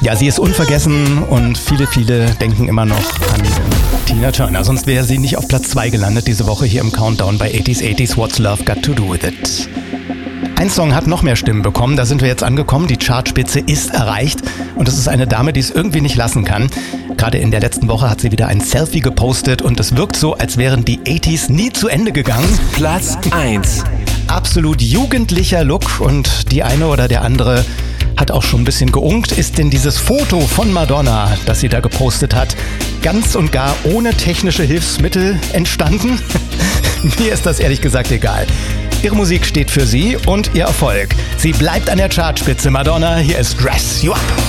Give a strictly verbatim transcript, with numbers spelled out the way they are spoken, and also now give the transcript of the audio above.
Ja, sie ist unvergessen und viele, viele denken immer noch an Tina Turner. Sonst wäre sie nicht auf Platz zwei gelandet diese Woche hier im Countdown bei eighties eighties What's Love Got to Do With It. Ein Song hat noch mehr Stimmen bekommen, da sind wir jetzt angekommen. Die Chartspitze ist erreicht und es ist eine Dame, die es irgendwie nicht lassen kann. Gerade in der letzten Woche hat sie wieder ein Selfie gepostet und es wirkt so, als wären die achtziger nie zu Ende gegangen. Platz eins. Absolut jugendlicher Look und die eine oder der andere hat auch schon ein bisschen geunkt. Ist denn dieses Foto von Madonna, das sie da gepostet hat, ganz und gar ohne technische Hilfsmittel entstanden? Mir ist das ehrlich gesagt egal. Ihre Musik steht für sie und ihr Erfolg. Sie bleibt an der Chartspitze. Madonna, hier ist Dress You Up.